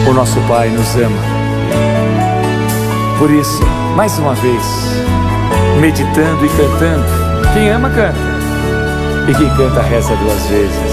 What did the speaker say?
O nosso Pai nos ama. Por isso, mais uma vez, meditando e cantando. Quem ama, canta. E quem canta, reza 2 vezes.